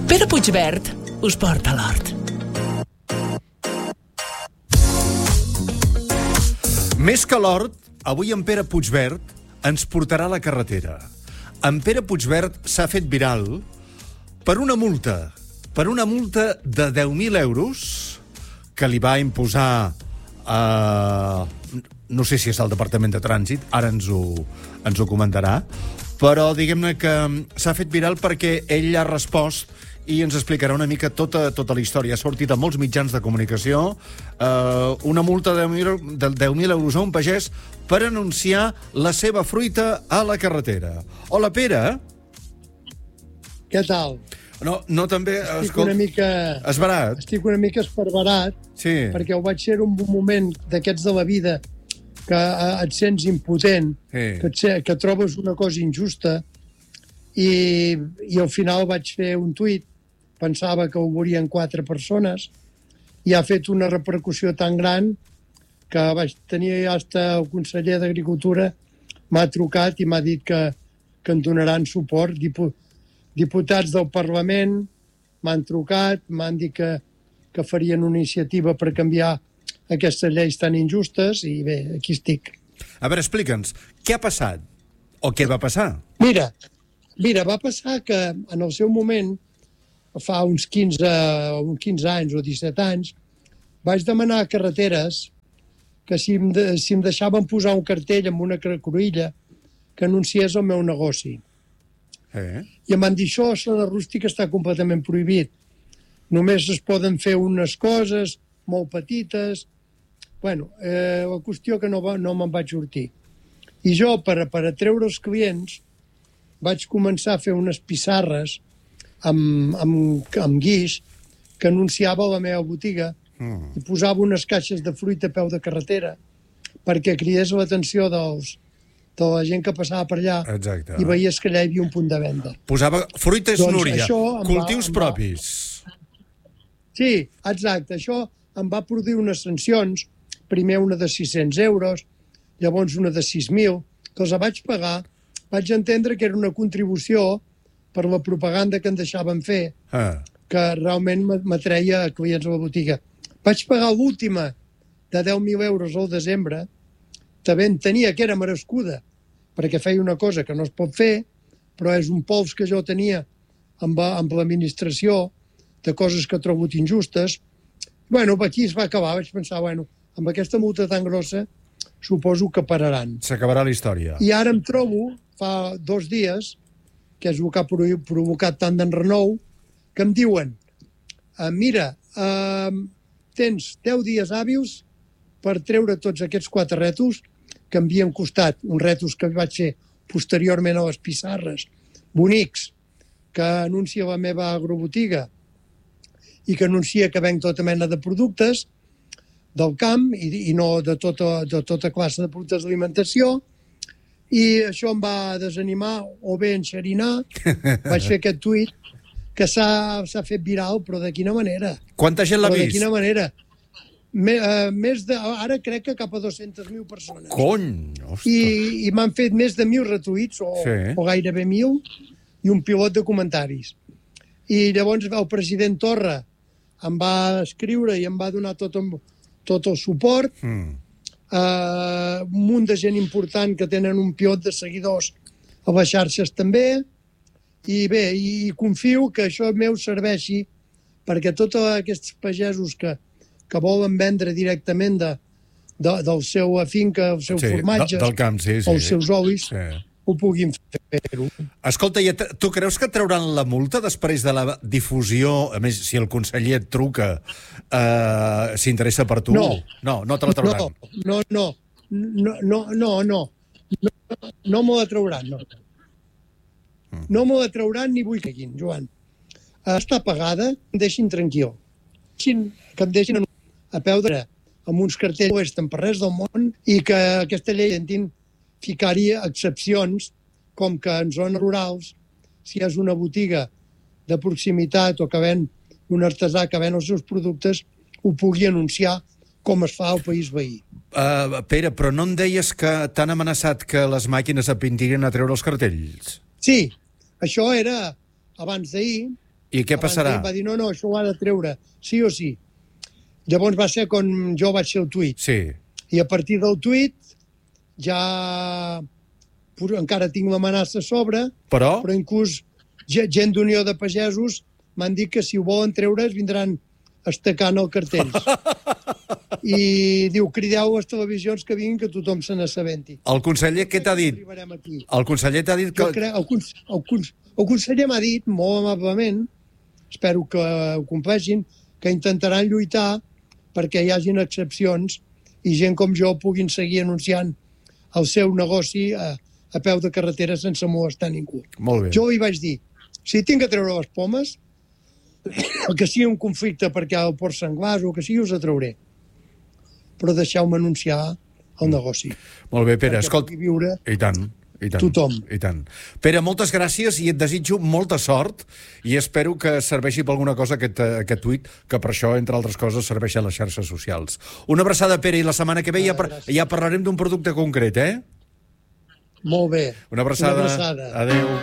Pere Puigverd us porta a l'hort. Més que l'hort, avui en Pere Puigverd ens portarà a la carretera. En Pere Puigverd s'ha fet viral per una multa de 10.000 euros que li va imposar no sé si és el Departament de Trànsit, ara ens ho comentarà, però diguem-ne que s'ha fet viral perquè ell ha respost i ens explicarà una mica tota la història. Ha sortit a molts mitjans de comunicació una multa de 10.000 euros a un pagès per anunciar la seva fruita a la carretera. Hola, Pere. Què tal? No també... Estic una mica... Esverat. Estic una mica esparverat, sí. Perquè ho vaig ser un moment d'aquests de la vida que et sents impotent, sí. que trobes una cosa injusta, i al final vaig fer un tuit, pensava que ho veurien 4 persones, i ha fet una repercussió tan gran que vaig tenir fins el conseller d'Agricultura m'ha trucat i m'ha dit que em donaran suport. Diputats del Parlament m'han trucat, m'han dit que farien una iniciativa per canviar aquestes lleis tan injustes, i bé, aquí estic. A veure, explica'ns, què ha passat? O què va passar? Mira, va passar que en el seu moment, fa uns 15 anys o 17 anys, vaig demanar a Carreteres que si em deixaven posar un cartell amb una cruïlla que anunciés el meu negoci. I em van dir, això a Zona Rústica està completament prohibit. Només es poden fer unes coses molt petites. Bueno, la qüestió que no me'n vaig sortir. I jo, per atreure els clients, vaig començar a fer unes pissarres amb guix que anunciava la meva botiga i posava unes caixes de fruita a peu de carretera perquè cridés l'atenció de la gent que passava per allà. Exacte. I veies que allà hi havia un punt de venda. Posava fruita és Núria, cultius propis. Sí, exacte. Això em va produir unes sancions, primer una de 600 euros, llavors una de 6.000, que els vaig pagar. Vaig entendre que era una contribució per la propaganda que em deixaven fer, que realment m'atreia a clients a la botiga. Vaig pagar l'última de 10.000 euros al desembre, també entenia que era merescuda, perquè feia una cosa que no es pot fer, però és un pols que jo tenia amb l'administració, de coses que trobo injustes. Bueno, aquí es va acabar. Vaig pensar, amb aquesta multa tan grossa, suposo que pararan. S'acabarà la història. I ara em trobo, fa 2 dies, que és el que ha provocat tant d'enrenou, que em diuen, mira, tens 10 dies hàbils per treure tots aquests 4 rètols que em havien costat, uns rètols que vaig fer posteriorment a les pissarres, bonics, que anuncia la meva agrobotiga i que anuncia que venc tota mena de productes del camp i no de tota classe de productes d'alimentació, i això em va desanimar o bé enxerinar. Vaig fer aquest tuit que s'ha fet viral, però de quina manera? Quanta gent l'ha vist? De quina manera? Ara crec que cap a 200.000 persones. Cony! I m'han fet més de 1.000 retuits, o gairebé 1.000, i un pilot de comentaris. I llavors el president Torra em va escriure i em va donar tot el suport. Un munt de gent important que tenen un pilot de seguidors a les xarxes també. I bé, i confio que això meu serveixi perquè tots aquests pagesos que volen vendre directament del seu finca, els seus formatges, del camp, els seus olis, ho puguin fer-ho. Escolta, tu creus que trauran la multa després de la difusió? A més, si el conseller et truca, s'interessa per tu? No te la trauran. No me la trauran, no. No me la trauran ni vull que quin, Joan. Està pagada, em deixin tranquil. Que em deixin a peu amb uns cartells que no estan per res del món i que aquesta llei intentin ficar-hi excepcions, com que en zones rurals, si és una botiga de proximitat o que ven un artesà que ven els seus productes, ho pugui anunciar com es fa al país veí. Pere, però no em deies que t'han amenaçat que les màquines et vinguin a treure els cartells? Sí, això era abans d'ahir, I què passarà? Va dir, no, això ho ha de treure, sí o sí. Llavors va ser quan jo vaig fer el tuit. Sí. I a partir del tuit ja encara tinc l'amenaça a sobre, Però inclús gent d'Unió de Pagesos m'han dit que si ho volen treure es vindran estacant el cartells. I diu, crideu a les televisions que vinguin, que tothom se n'assabenti. el conseller què t'ha dit? Arribarem aquí. El conseller t'ha dit Jo que... crec, el conseller m'ha dit, molt amablement, espero que ho compleixin, que intentaran lluitar perquè hi hagin excepcions i gent com jo puguin seguir anunciant el seu negoci a peu de carretera sense molestar ningú. Molt bé. Jo li vaig dir, si tinc que treure les pomes, que sigui un conflicte perquè el Port Senglars o que sigui, us atrauré. Però deixeu-me anunciar el negoci. Molt bé, Pere, Perquè escolta... pugui viure I tant. tothom. I tant. Pere, moltes gràcies i et desitjo molta sort i espero que serveixi per alguna cosa aquest tuit, que per això, entre altres coses, serveix a les xarxes socials. Una abraçada, Pere, i la setmana que ve ja parlarem d'un producte concret, eh? Molt bé. Una abraçada. Una abraçada. Adéu.